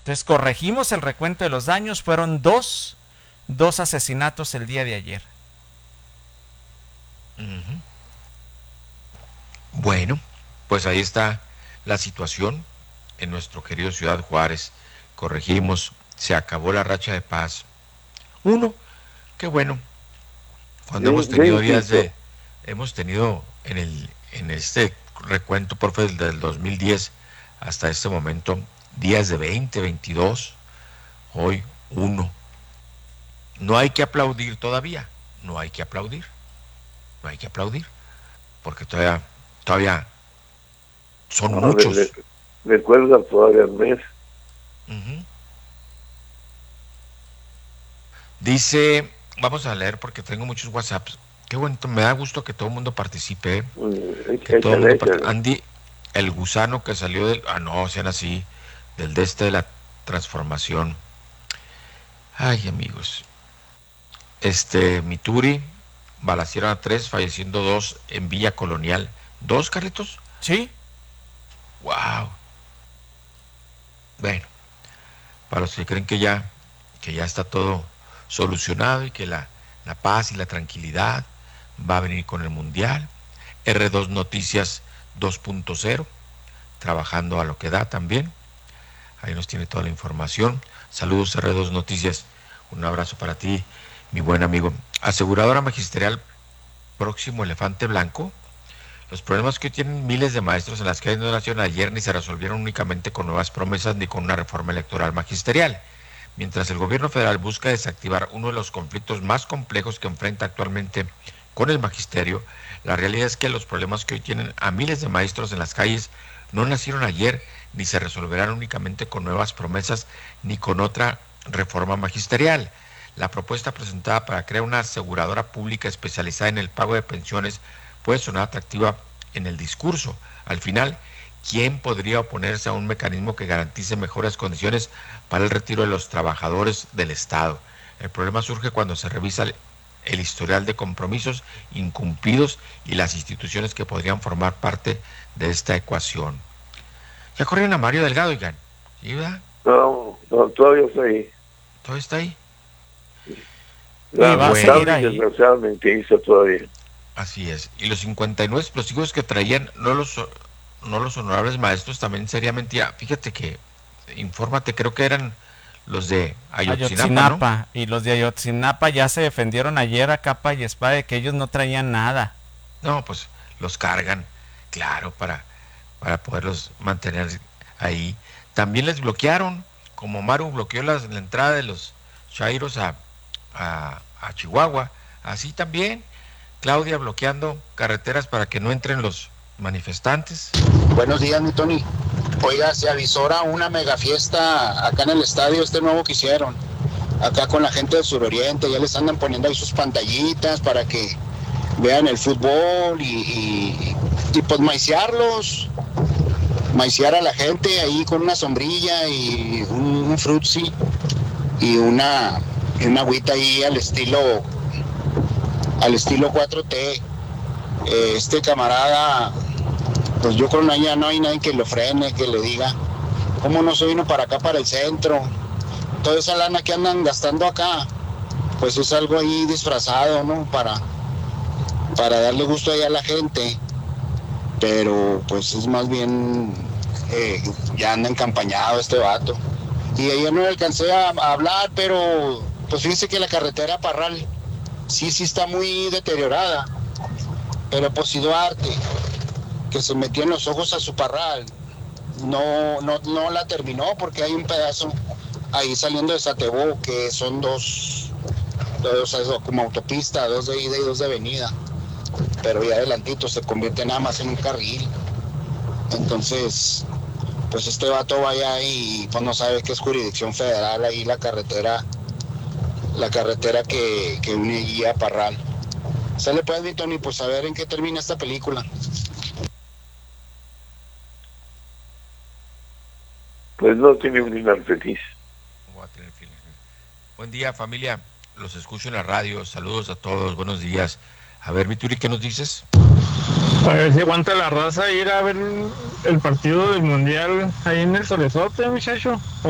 Entonces corregimos el recuento de los daños, fueron dos asesinatos el día de ayer. Ujú. Bueno, pues ahí está la situación en nuestro querido Ciudad Juárez. Corregimos, se acabó la racha de paz. Uno, qué bueno, cuando hemos Yo tenido días insisto, de, hemos tenido en este recuento, profe, desde el 2010 hasta este momento, días de 20, 22, hoy uno. No hay que aplaudir todavía, no hay que aplaudir, no hay que aplaudir, porque todavía son no, muchos. le cuelgan todavía el mes. Ujú. Dice, vamos a leer porque tengo muchos WhatsApps. Qué bonito, me da gusto que todo el mundo participe, que todo el Échale, mundo participe. échale. Andy, el gusano que salió del, no, sean así, del de este de la transformación. Ay, amigos. Mituri, balacieron a 3, falleciendo 2 en Villa Colonial. ¿2, Carlitos? ¿Sí? Wow. Bueno, para los que creen que ya está todo solucionado y que la paz y la tranquilidad va a venir con el Mundial. R2 Noticias 2.0, trabajando a lo que da también. Ahí nos tiene toda la información. Saludos R2 Noticias. Un abrazo para ti, mi buen amigo. Aseguradora magisterial próximo Elefante Blanco. Los problemas que hoy tienen miles de maestros en las calles no nacieron ayer ni se resolvieron únicamente con nuevas promesas ni con una reforma electoral magisterial. Mientras el gobierno federal busca desactivar uno de los conflictos más complejos que enfrenta actualmente con el magisterio, la realidad es que los problemas que hoy tienen a miles de maestros en las calles no nacieron ayer ni se resolverán únicamente con nuevas promesas ni con otra reforma magisterial. La propuesta presentada para crear una aseguradora pública especializada en el pago de pensiones puede sonar atractiva en el discurso. Al final, ¿quién podría oponerse a un mecanismo que garantice mejores condiciones para el retiro de los trabajadores del Estado? El problema surge cuando se revisa el historial de compromisos incumplidos y las instituciones que podrían formar parte de esta ecuación. Ya corrieron a Mario Delgado, oigan. ¿Sí, verdad? No, no, todavía está ahí. Todo está ahí. Y va a Bueno, seguir Lamentable y ahí. desgraciadamente ahí está todavía. así es. Y los 59 explosivos que traían, no los honorables maestros, también sería mentira. Fíjate que, infórmate, creo que eran los de Ayotzinapa, ¿no? Ayotzinapa. Y los de Ayotzinapa ya se defendieron ayer a capa y espada de que ellos no traían nada. No, pues los cargan, claro, para poderlos mantener ahí. También les bloquearon, como Maru bloqueó la entrada de los Chairos a Chihuahua, así también Claudia bloqueando carreteras para que no entren los manifestantes. Buenos días, mi Tony. Oiga, se avisora una mega fiesta acá en el estadio, este nuevo que hicieron. Acá con la gente del suroriente, ya les andan poniendo ahí sus pantallitas para que vean el fútbol y pues maiciar a la gente ahí con una sombrilla y un frutzi y una agüita ahí al estilo 4T. Este camarada, pues yo creo que ya no hay nadie que lo frene, que le diga, ¿cómo no se vino para acá, para el centro? Toda esa lana que andan gastando acá, pues es algo ahí disfrazado, ¿no? Para darle gusto ahí a la gente, pero pues es más bien, ya anda encampañado este vato. Y ayer no alcancé a hablar, pero pues fíjense que la carretera Parral sí está muy deteriorada, pero pues si Duarte, que se metió en los ojos a su Parral, no la terminó porque hay un pedazo ahí saliendo de Satebó que son dos como autopista, dos de ida y dos de venida, pero ya adelantito se convierte nada más en un carril. Entonces, pues este vato vaya ahí y pues no sabe que es jurisdicción federal ahí la carretera que une allí a Parral. Sale pues, mi Tony, pues a ver en qué termina esta película. Pues no tiene un final feliz. Voy a tener feeling. Buen día, familia. Los escucho en la radio. Saludos a todos. Buenos días. A ver, Vituri, ¿qué nos dices? A ver si aguanta la raza ir a ver el partido del mundial ahí en el Solezote, muchacho.